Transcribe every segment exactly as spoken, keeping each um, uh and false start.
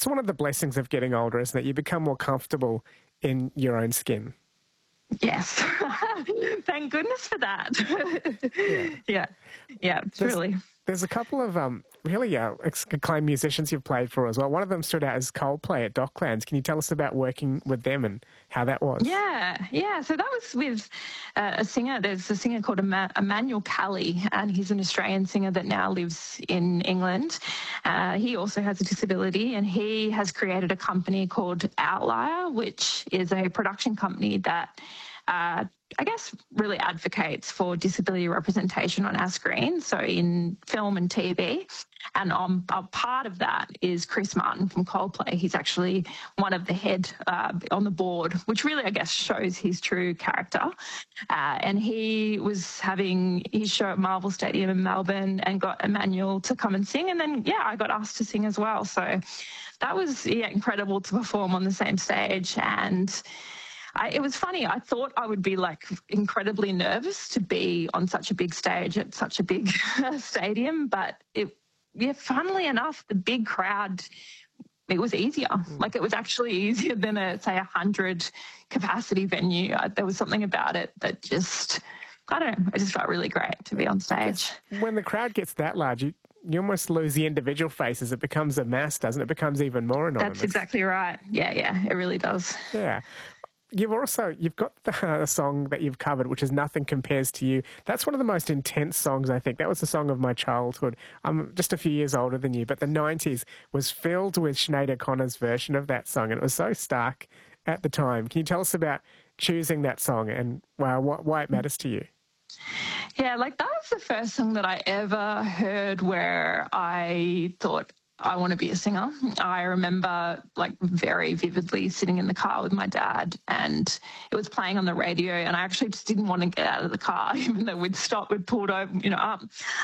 That's one of the blessings of getting older, isn't it? You become more comfortable in your own skin. Yes. Thank goodness for that. Yeah. Yeah. Yeah, There's, truly. there's a couple of um, really uh, acclaimed musicians you've played for as well. One of them stood out as Coldplay at Docklands. Can you tell us about working with them and how that was? Yeah, yeah. So that was with uh, a singer. There's a singer called Em- Emmanuel Calley, and he's an Australian singer that now lives in England. Uh, he also has a disability, and he has created a company called Outlier, which is a production company that uh, I guess really advocates for disability representation on our screen, so in film and T V. And um, a part of that is Chris Martin from Coldplay. He's actually one of the head uh, on the board, which really, I guess, shows his true character. Uh, and he was having his show at Marvel Stadium in Melbourne and got Emmanuel to come and sing. And then, yeah, I got asked to sing as well. So that was yeah, incredible to perform on the same stage. And I, it was funny. I thought I would be like incredibly nervous to be on such a big stage at such a big stadium, but it, yeah, funnily enough, the big crowd, it was easier. Mm. Like it was actually easier than a say a hundred capacity venue. I, there was something about it that just, I don't know. I just felt really great to be on stage. When the crowd gets that large, you, you almost lose the individual faces. It becomes a mass, doesn't it? It becomes even more anonymous. That's exactly right. Yeah, yeah, it really does. Yeah. You've also, you've got the uh, song that you've covered, which is Nothing Compares to You. That's one of the most intense songs, I think. That was the song of my childhood. I'm just a few years older than you, but the nineties was filled with Sinead O'Connor's version of that song, and it was so stark at the time. Can you tell us about choosing that song and wow, why it matters to you? Yeah, like that was the first song that I ever heard where I thought, I want to be a singer. I remember like very vividly sitting in the car with my dad and it was playing on the radio and I actually just didn't want to get out of the car even though we'd stopped, we'd pulled over, you know, up.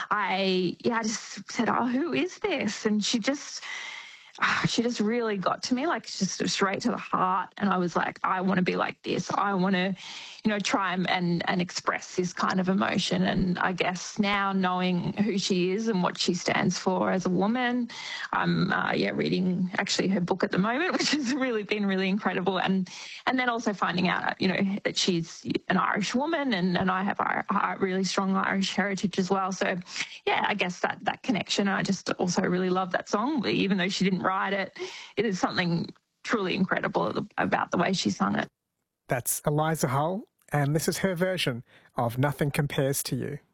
I, yeah, I just said, oh, who is this? And she just, oh, she just really got to me, like just straight to the heart. And I was like, I want to be like this. I want to, you know, try and, and, and express this kind of emotion. And I guess now knowing who she is and what she stands for as a woman, I'm, uh, yeah, reading actually her book at the moment, which has really been really incredible. And, and then also finding out, you know, that she's an Irish woman and, and I have a, a really strong Irish heritage as well. So yeah, I guess that, that connection. I just also really love that song, even though she didn't write it. It is something truly incredible about the way she sung it. That's Eliza Hull, and this is her version of Nothing Compares to You.